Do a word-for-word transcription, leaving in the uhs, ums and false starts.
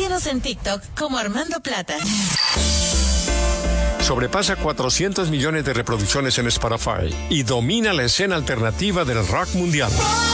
Síguenos en TikTok como Armando Plata. Sobrepasa cuatrocientos millones de reproducciones en Spotify y domina la escena alternativa del rock mundial.